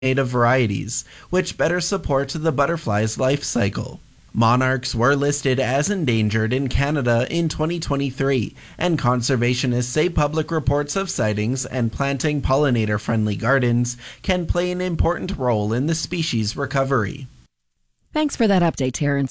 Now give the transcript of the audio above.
native varieties, which better support the butterfly's life cycle. Monarchs were listed as endangered in Canada in 2023, and conservationists say public reports of sightings and planting pollinator-friendly gardens can play an important role in the species' recovery. Thanks for that update, Terrence.